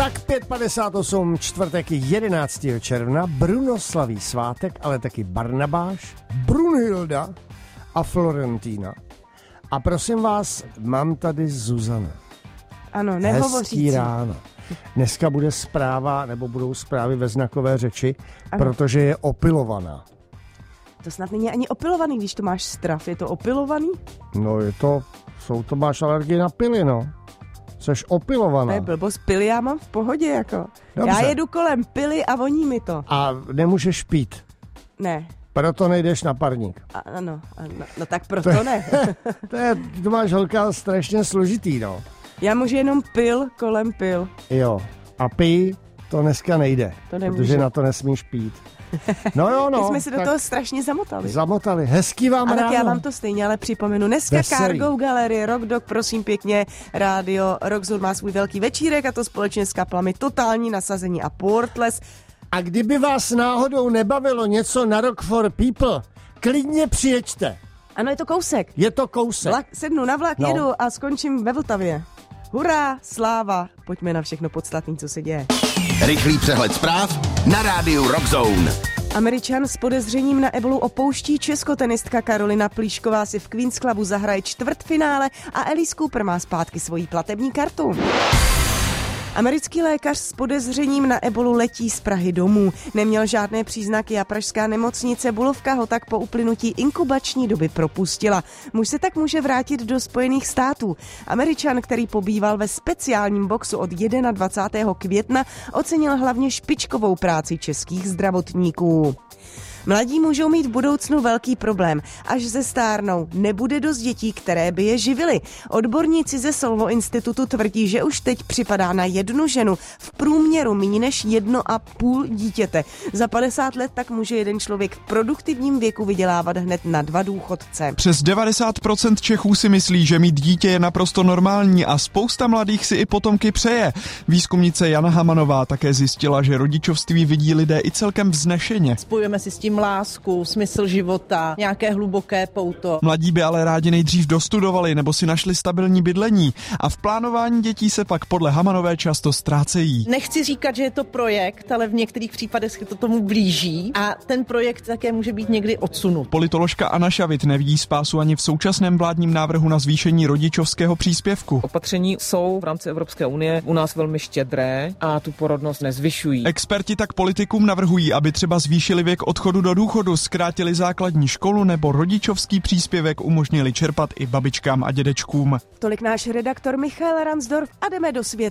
Tak 5:58, čtvrtek 11. června, Bruno slaví svátek, ale taky Barnabáš, Brunhilda a Florentína. A prosím vás, mám tady Zuzana. Ano, nehovořící. Hezký ráno. Dneska bude zpráva, nebo budou zprávy ve znakové řeči, ano. Protože je opilovaná. To snad není ani opilovaný, když to máš strach. Je to opilovaný? No to máš alergii na pily, no. Jseš opilovaná. To je blbost, pily já mám v pohodě, jako. Dobře. Já jedu kolem pily a voní mi to. A nemůžeš pít. Ne. Proto nejdeš na parník. Ano, no tak proto ne. To máš, holka, strašně složitý, no. Já můžu jenom pil kolem pil. Jo, a pij, to dneska nejde, to protože na to nesmíš pít. No. My jsme se do toho strašně zamotali. Hezký vám ráno. Tak já vám to stejně, ale připomenu. Dneska Veselý. Cargo Galerie, Rock Dog, prosím pěkně, rádio Rockzone má svůj velký večírek a to společně s kaplami Totální nasazení a Portless. A kdyby vás náhodou nebavilo něco na Rock for People, klidně přijeďte. Ano, je to kousek. Je to kousek. Sednu na vlak, jedu a skončím ve Vltavě. Hurá, sláva, pojďme na všechno podstatné, co se děje. Rychlý přehled zpráv na rádiu Rockzone. Američan s podezřením na ebolu opouští. Českotenistka Karolina Plíšková si v Queen's Clubu zahraje čtvrtfinále a Alice Cooper má zpátky svoji platební kartu. Americký lékař s podezřením na ebolu letí z Prahy domů. Neměl žádné příznaky a pražská nemocnice Bulovka ho tak po uplynutí inkubační doby propustila. Muž se tak může vrátit do Spojených států. Američan, který pobýval ve speciálním boxu od 21. května, ocenil hlavně špičkovou práci českých zdravotníků. Mladí můžou mít v budoucnu velký problém. Až zestárnou, nebude dost dětí, které by je živily. Odborníci ze Solvo institutu tvrdí, že už teď připadá na jednu ženu v průměru méně než 1,5 dítěte. Za 50 let tak může jeden člověk v produktivním věku vydělávat hned na 2 důchodce. Přes 90% Čechů si myslí, že mít dítě je naprosto normální a spousta mladých si i potomky přeje. Výzkumnice Jana Hamanová také zjistila, že rodičovství vidí lidé i celkem vznešeně. Spojujeme si s tím lásku, smysl života, nějaké hluboké pouto. Mladí by ale rádi nejdřív dostudovali nebo si našli stabilní bydlení a v plánování dětí se pak podle Hamanové často ztrácejí. Nechci říkat, že je to projekt, ale v některých případech se to tomu blíží a ten projekt také může být někdy odsunut. Politoložka Anna Šavit nevidí spásu ani v současném vládním návrhu na zvýšení rodičovského příspěvku. Opatření jsou v rámci Evropské unie u nás velmi štědré a tu porodnost nezvyšují. Experti tak politikům navrhují, aby třeba zvýšili věk odchodu do důchodu, zkrátili základní školu nebo rodičovský příspěvek umožnili čerpat i babičkám a dědečkům. Tolik náš redaktor Michal Ransdorf a jdeme do světa